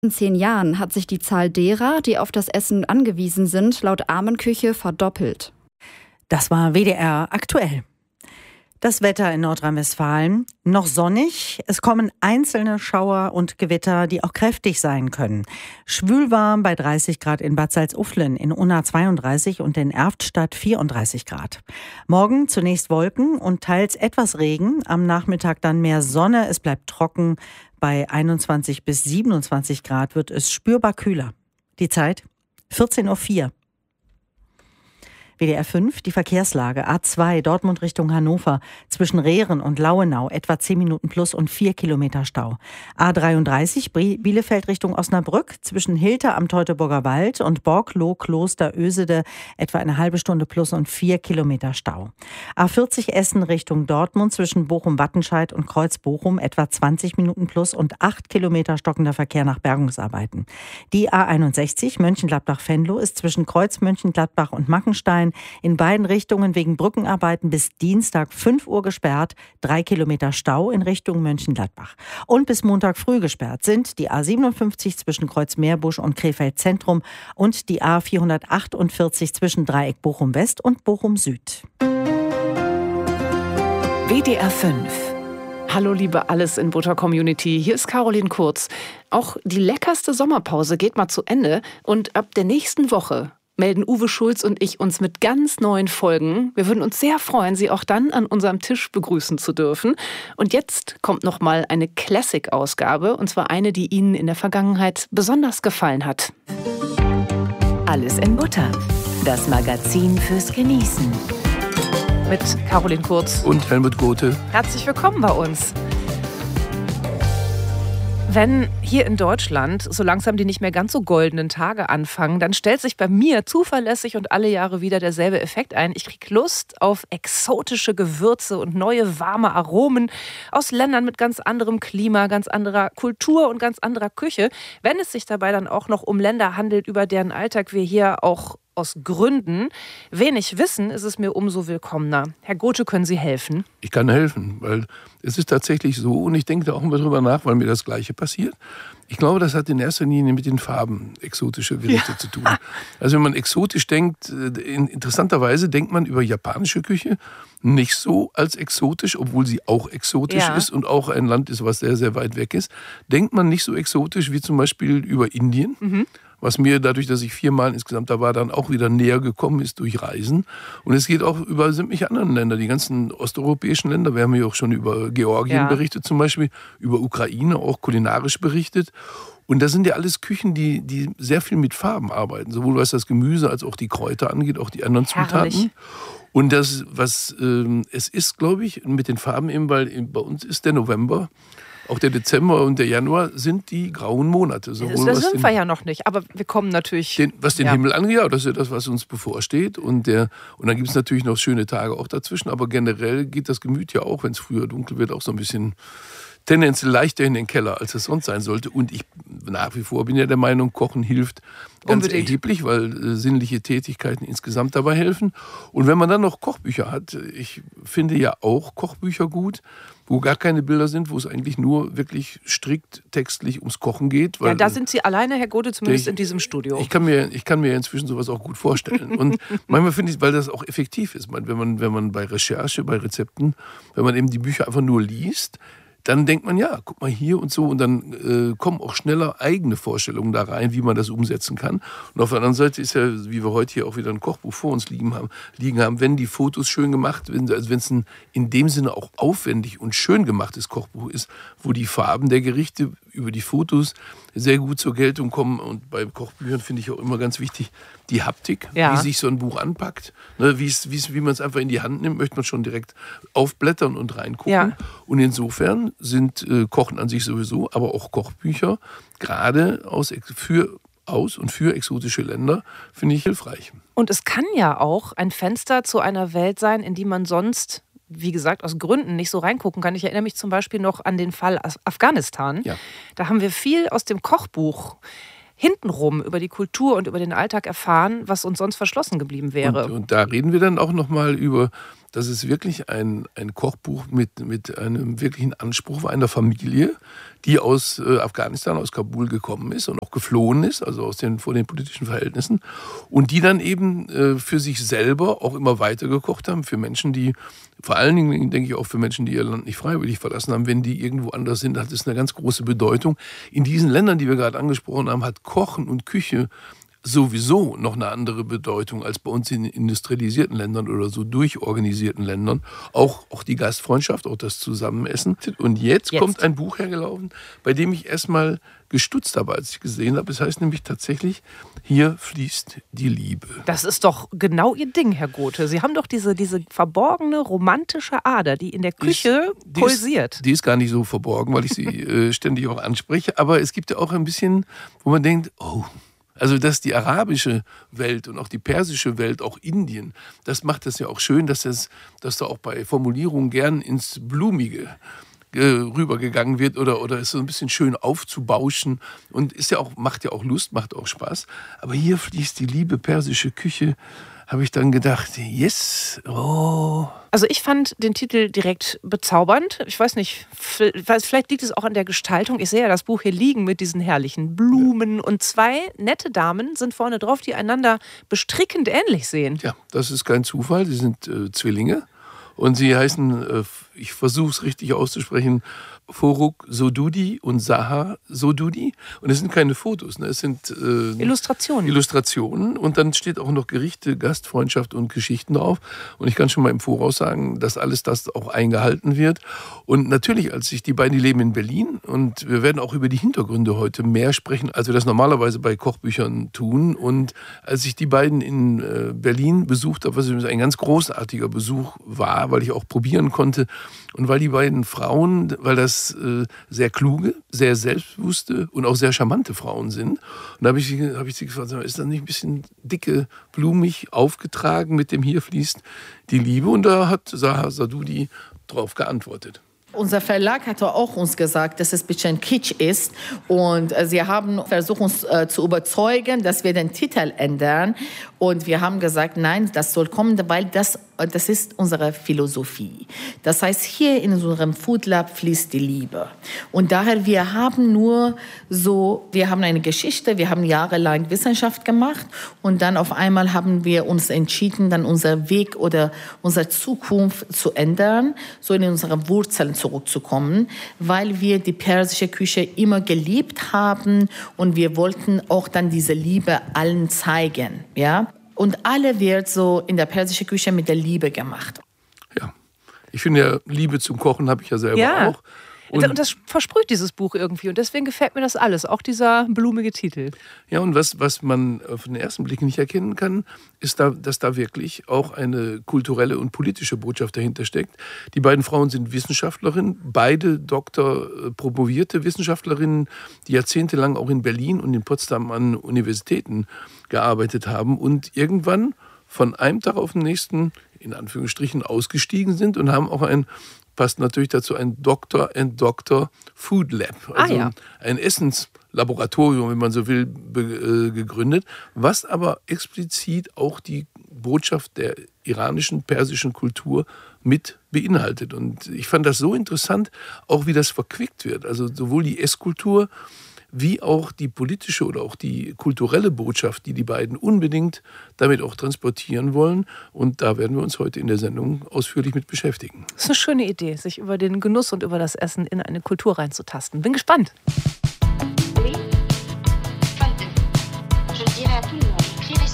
In 10 Jahren hat sich die Zahl derer, die auf das Essen angewiesen sind, laut Armenküche verdoppelt. Das war WDR aktuell. Das Wetter in Nordrhein-Westfalen noch sonnig. Es kommen einzelne Schauer und Gewitter, die auch kräftig sein können. Schwülwarm bei 30 Grad in Bad Salzuflen, in Unna 32 und in Erftstadt 34 Grad. Morgen zunächst Wolken und teils etwas Regen. Am Nachmittag dann mehr Sonne. Es bleibt trocken. Bei 21 bis 27 Grad wird es spürbar kühler. Die Zeit 14:04 Uhr. WDR 5, die Verkehrslage. A2, Dortmund Richtung Hannover. Zwischen Rehren und Lauenau etwa 10 Minuten plus und 4 Kilometer Stau. A33, Bielefeld Richtung Osnabrück. Zwischen Hilter am Teutoburger Wald und Borgloh, Kloster Ösede etwa eine halbe Stunde plus und 4 Kilometer Stau. A40 Essen Richtung Dortmund. Zwischen Bochum-Wattenscheid und Kreuz-Bochum etwa 20 Minuten plus und 8 Kilometer stockender Verkehr nach Bergungsarbeiten. Die A61 Mönchengladbach-Venlo ist zwischen Kreuz Mönchengladbach und Mackenstein in beiden Richtungen wegen Brückenarbeiten bis Dienstag 5 Uhr gesperrt, 3 Kilometer Stau in Richtung Mönchengladbach. Und bis Montag früh gesperrt sind die A57 zwischen Kreuz-Meerbusch und Krefeld Zentrum und die A448 zwischen Dreieck Bochum West und Bochum Süd. WDR 5. Hallo liebe Alles in Butter Community, hier ist Caroline Kurz. Auch die leckerste Sommerpause geht mal zu Ende und ab der nächsten Woche melden Uwe Schulz und ich uns mit ganz neuen Folgen. Wir würden uns sehr freuen, Sie auch dann an unserem Tisch begrüßen zu dürfen. Und jetzt kommt noch mal eine Classic-Ausgabe, und zwar eine, die Ihnen in der Vergangenheit besonders gefallen hat. Alles in Butter, das Magazin fürs Genießen. Mit Caroline Kurz und Helmut Gothe. Herzlich willkommen bei uns. Wenn hier in Deutschland so langsam die nicht mehr ganz so goldenen Tage anfangen, dann stellt sich bei mir zuverlässig und alle Jahre wieder derselbe Effekt ein. Ich kriege Lust auf exotische Gewürze und neue warme Aromen aus Ländern mit ganz anderem Klima, ganz anderer Kultur und ganz anderer Küche. Wenn es sich dabei dann auch noch um Länder handelt, über deren Alltag wir hier auch aus Gründen wenig wissen, ist es mir umso willkommener. Herr Gothe, können Sie helfen? Ich kann helfen, weil es ist tatsächlich so, und ich denke da auch immer drüber nach, weil mir das Gleiche passiert. Ich glaube, das hat in erster Linie mit den Farben exotischer Gerichte zu tun. Also wenn man exotisch denkt, interessanterweise denkt man über japanische Küche nicht so als exotisch, obwohl sie auch exotisch ist und auch ein Land ist, was sehr, sehr weit weg ist. Denkt man nicht so exotisch wie zum Beispiel über Indien. Was mir dadurch, dass ich 4-mal insgesamt da war, dann auch wieder näher gekommen ist durch Reisen. Und es geht auch über sämtliche anderen Länder, die ganzen osteuropäischen Länder. Wir haben ja auch schon über Georgien berichtet zum Beispiel, über Ukraine auch kulinarisch berichtet. Und das sind ja alles Küchen, die sehr viel mit Farben arbeiten, sowohl was das Gemüse als auch die Kräuter angeht, auch die anderen Zutaten. Und das, was es ist, glaube ich, mit den Farben eben, weil bei uns ist der November, auch der Dezember und der Januar sind die grauen Monate. Das sind wir ja noch nicht, aber wir kommen natürlich... Was den Himmel angeht, ja, das ist ja das, was uns bevorsteht. Und dann gibt es natürlich noch schöne Tage auch dazwischen, aber generell geht das Gemüt ja auch, wenn es früher dunkel wird, auch so ein bisschen tendenziell leichter in den Keller, als es sonst sein sollte. Und ich nach wie vor bin ja der Meinung, Kochen hilft ganz erheblich, weil sinnliche Tätigkeiten insgesamt dabei helfen. Und wenn man dann noch Kochbücher hat, ich finde ja auch Kochbücher gut, wo gar keine Bilder sind, wo es eigentlich nur wirklich strikt textlich ums Kochen geht. Weil ja, da sind Sie alleine, Herr Gothe, zumindest in diesem Studio. Ich kann mir inzwischen sowas auch gut vorstellen. Und manchmal finde ich, weil das auch effektiv ist, wenn man bei Recherche, bei Rezepten, wenn man eben die Bücher einfach nur liest, dann denkt man, ja, guck mal hier und so, und dann kommen auch schneller eigene Vorstellungen da rein, wie man das umsetzen kann. Und auf der anderen Seite ist ja, wie wir heute hier auch wieder ein Kochbuch vor uns liegen haben, wenn die Fotos schön gemacht sind, also wenn es ein in dem Sinne auch aufwendig und schön gemachtes Kochbuch ist, wo die Farben der Gerichte über die Fotos sehr gut zur Geltung kommen. Und bei Kochbüchern finde ich auch immer ganz wichtig, die Haptik, wie sich so ein Buch anpackt. Ne, wie man es einfach in die Hand nimmt, möchte man schon direkt aufblättern und reingucken. Ja. Und insofern sind Kochen an sich sowieso, aber auch Kochbücher, gerade für exotische Länder, finde ich hilfreich. Und es kann ja auch ein Fenster zu einer Welt sein, in die man sonst, wie gesagt, aus Gründen nicht so reingucken kann. Ich erinnere mich zum Beispiel noch an den Fall Afghanistan. Ja. Da haben wir viel aus dem Kochbuch hintenrum über die Kultur und über den Alltag erfahren, was uns sonst verschlossen geblieben wäre. Und da reden wir dann auch nochmal über dass es wirklich ein Kochbuch mit einem wirklichen Anspruch war, einer Familie, die aus Afghanistan, aus Kabul gekommen ist und auch geflohen ist, also vor den politischen Verhältnissen. Und die dann eben für sich selber auch immer weiter gekocht haben, für Menschen, die, vor allen Dingen denke ich auch für Menschen, die ihr Land nicht freiwillig verlassen haben, wenn die irgendwo anders sind, hat es eine ganz große Bedeutung. In diesen Ländern, die wir gerade angesprochen haben, hat Kochen und Küche sowieso noch eine andere Bedeutung als bei uns in industrialisierten Ländern oder so durchorganisierten Ländern. Auch die Gastfreundschaft, auch das Zusammenessen. Und jetzt kommt ein Buch hergelaufen, bei dem ich erstmal gestutzt habe, als ich gesehen habe. Es heißt nämlich tatsächlich, hier fließt die Liebe. Das ist doch genau Ihr Ding, Herr Gothe. Sie haben doch diese verborgene, romantische Ader, die in der Küche pulsiert. Die ist gar nicht so verborgen, weil ich sie ständig auch anspreche. Aber es gibt ja auch ein bisschen, wo man denkt, also dass die arabische Welt und auch die persische Welt, auch Indien, das macht das ja auch schön, dass da auch bei Formulierungen gern ins Blumige rübergegangen wird oder es so ein bisschen schön aufzubauschen und macht ja auch Lust, macht auch Spaß. Aber hier fließt die Liebe, persische Küche, habe ich dann gedacht, yes, Also ich fand den Titel direkt bezaubernd. Ich weiß nicht, vielleicht liegt es auch an der Gestaltung. Ich sehe ja das Buch hier liegen mit diesen herrlichen Blumen und 2 nette Damen sind vorne drauf, die einander bestrickend ähnlich sehen. Ja, das ist kein Zufall, sie sind Zwillinge und sie heißen, ich versuche es richtig auszusprechen, Foruk Sodudi und Sahar Sodudi. Und es sind keine Fotos, ne? Es sind Illustrationen. Und dann steht auch noch Gerichte, Gastfreundschaft und Geschichten drauf. Und ich kann schon mal im Voraus sagen, dass alles das auch eingehalten wird. Und natürlich, als ich die leben in Berlin und wir werden auch über die Hintergründe heute mehr sprechen, als wir das normalerweise bei Kochbüchern tun. Und als ich die beiden in Berlin besucht habe, was ein ganz großartiger Besuch war, weil ich auch probieren konnte und weil die beiden Frauen, weil das sehr kluge, sehr selbstbewusste und auch sehr charmante Frauen sind. Und da habe ich sie gefragt, ist das nicht ein bisschen dicke, blumig aufgetragen mit dem hier fließt die Liebe? Und da hat Sahar Sodudi drauf geantwortet. Unser Verlag hat auch uns gesagt, dass es ein bisschen kitsch ist und sie haben versucht, uns zu überzeugen, dass wir den Titel ändern und wir haben gesagt, nein, das soll kommen, weil das ist unsere Philosophie. Das heißt, hier in unserem Food Lab fließt die Liebe und daher, wir haben eine Geschichte, wir haben jahrelang Wissenschaft gemacht und dann auf einmal haben wir uns entschieden, dann unser Weg oder unsere Zukunft zu ändern, so in unsere Wurzeln zurückzukommen, weil wir die persische Küche immer geliebt haben und wir wollten auch dann diese Liebe allen zeigen, ja. Und alle wird so in der persischen Küche mit der Liebe gemacht. Ja, ich finde ja, Liebe zum Kochen habe ich ja selber auch. Und das versprüht dieses Buch irgendwie und deswegen gefällt mir das alles, auch dieser blumige Titel. Ja, und was man auf den ersten Blick nicht erkennen kann, ist, dass da wirklich auch eine kulturelle und politische Botschaft dahinter steckt. Die beiden Frauen sind Wissenschaftlerinnen, beide promovierte Wissenschaftlerinnen, die jahrzehntelang auch in Berlin und in Potsdam an Universitäten gearbeitet haben und irgendwann von einem Tag auf den nächsten, in Anführungsstrichen, ausgestiegen sind und haben auch passt natürlich dazu, ein Dr. and Dr. Food Lab, also ein Essenslaboratorium, wenn man so will, gegründet, was aber explizit auch die Botschaft der iranischen, persischen Kultur mit beinhaltet. Und ich fand das so interessant, auch wie das verquickt wird. Also sowohl die Esskultur wie auch die politische oder auch die kulturelle Botschaft, die beiden unbedingt damit auch transportieren wollen. Und da werden wir uns heute in der Sendung ausführlich mit beschäftigen. Das ist eine schöne Idee, sich über den Genuss und über das Essen in eine Kultur reinzutasten. Bin gespannt.